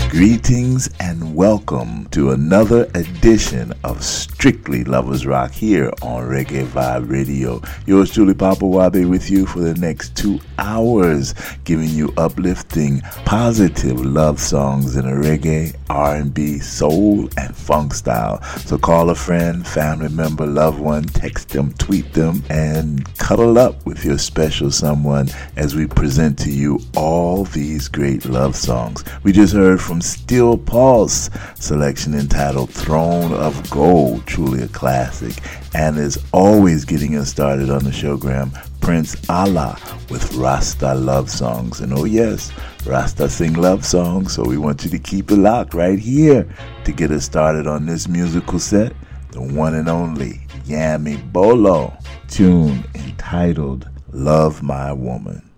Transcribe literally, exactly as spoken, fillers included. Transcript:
Greetings and welcome to another edition of Strictly Lovers Rock here on Reggae Vibe Radio. Yours truly, Papa Wabe, with you for the next two hours, giving you uplifting, positive love songs in a reggae, R and B, soul, and funk style. So call a friend, family member, loved one, text them, tweet them, and cuddle up with your special someone as we present to you all these great love songs. We just heard from Steel Pulse selection entitled Throne of Gold, truly a classic, and is always getting us started on the showgram, Prince Allah with Rasta love songs. And oh yes, Rasta sing love songs, so we want you to keep it locked right here to get us started on this musical set, the one and only Yami Bolo tune entitled Love My Woman.